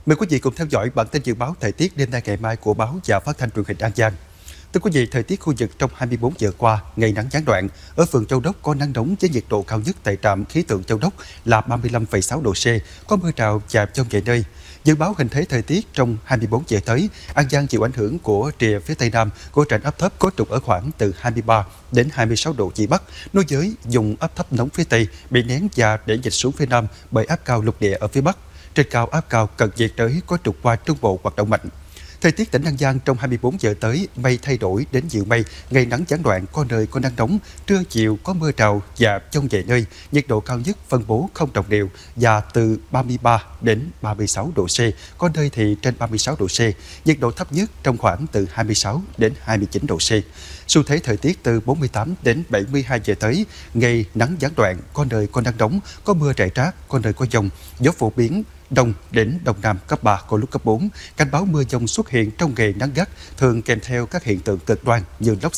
Mời quý vị cùng theo dõi bản tin dự báo thời tiết đêm nay ngày mai của báo và phát thanh truyền hình An Giang. Thưa quý vị, thời tiết khu vực trong 24 giờ qua, ngày nắng gián đoạn. Ở phường Châu Đốc có nắng nóng với nhiệt độ cao nhất tại trạm khí tượng Châu Đốc là 35,6 độ C, có mưa rào và dông vài nơi. Dự báo hình thế thời tiết trong 24 giờ tới, An Giang chịu ảnh hưởng của rìa phía tây nam của rãnh áp thấp có trục ở khoảng từ 23 đến 26 độ Vĩ Bắc, nối với vùng áp thấp nóng phía tây bị nén và để dịch xuống phía nam bởi áp cao lục địa ở phía bắc. Trên cao áp cao cận nhiệt đới có trục qua Trung Bộ hoạt động mạnh. Thời tiết tỉnh An Giang trong 24 giờ tới, mây thay đổi đến nhiều mây, ngày nắng gián đoạn, có nơi có nắng nóng, trưa chiều có mưa rào và dông vài nơi, nhiệt độ cao nhất phân bố không đồng đều và từ 33 đến 36 độ C, có nơi thì trên 36 độ C, nhiệt độ thấp nhất trong khoảng từ 26 đến 29 độ C. Xu thế thời tiết từ 48 đến 72 giờ tới, ngày nắng gián đoạn, có nơi có nắng nóng, có mưa rải rác, có nơi có dông, gió phổ biến đông đến đông nam cấp 3, có lúc cấp 4. Cảnh báo mưa dông xuất hiện trong ngày nắng gắt, thường kèm theo các hiện tượng cực đoan như lốc